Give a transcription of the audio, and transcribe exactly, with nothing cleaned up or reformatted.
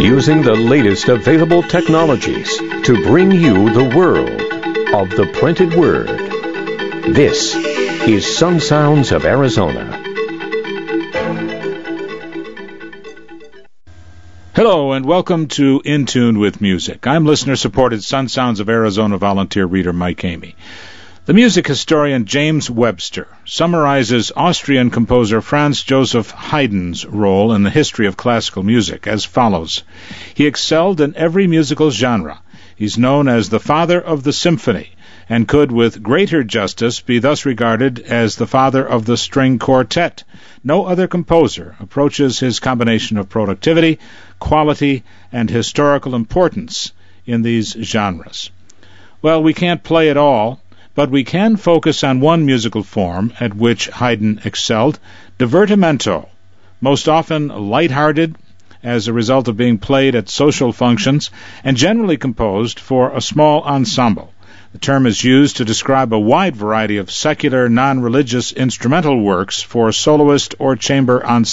using the latest available technologies to bring you the world of the printed word. This is Sun Sounds of Arizona. Hello and welcome to In Tune with Music. I'm listener-supported Sun Sounds of Arizona volunteer reader Mike Amy. The music historian James Webster summarizes Austrian composer Franz Joseph Haydn's role in the history of classical music as follows. He excelled in every musical genre. He's known as the father of the symphony, and could with greater justice be thus regarded as the father of the string quartet. No other composer approaches his combination of productivity, quality, and historical importance in these genres. Well, we can't play it all, but we can focus on one musical form at which Haydn excelled, divertimento, most often light-hearted as a result of being played at social functions and generally composed for a small ensemble. The term is used to describe a wide variety of secular, non-religious instrumental works for soloist or chamber ensemble.